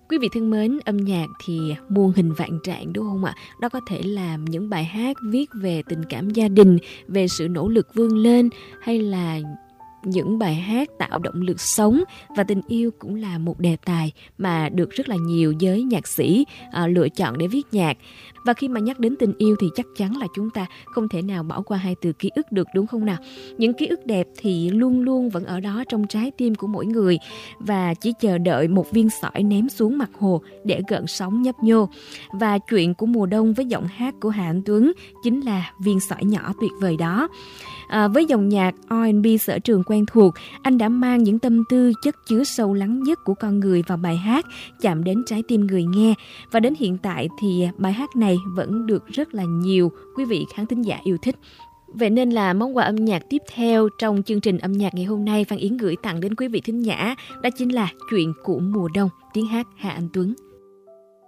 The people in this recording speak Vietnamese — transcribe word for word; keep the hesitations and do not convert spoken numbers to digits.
Quý vị thân mến, âm nhạc thì muôn hình vạn trạng đúng không ạ? Đó có thể là những bài hát viết về tình cảm gia đình, về sự nỗ lực vươn lên, hay là những bài hát tạo động lực sống, và tình yêu cũng là một đề tài mà được rất là nhiều giới nhạc sĩ à, lựa chọn để viết nhạc. Và khi mà nhắc đến tình yêu thì chắc chắn là chúng ta không thể nào bỏ qua hai từ ký ức được, đúng không nào? Những ký ức đẹp thì luôn luôn vẫn ở đó trong trái tim của mỗi người, và chỉ chờ đợi một viên sỏi ném xuống mặt hồ để gợn sóng nhấp nhô. Và chuyện của mùa đông với giọng hát của Hà Anh Tuấn chính là viên sỏi nhỏ tuyệt vời đó. À, với dòng nhạc R and B sở trường quen thuộc, anh đã mang những tâm tư chất chứa sâu lắng nhất của con người vào bài hát, chạm đến trái tim người nghe. Và đến hiện tại thì bài hát này vẫn được rất là nhiều quý vị khán thính giả yêu thích. Vậy nên là món quà âm nhạc tiếp theo trong chương trình âm nhạc ngày hôm nay Phan Yến gửi tặng đến quý vị thính giả đó chính là Chuyện của mùa đông, tiếng hát Hà Anh Tuấn.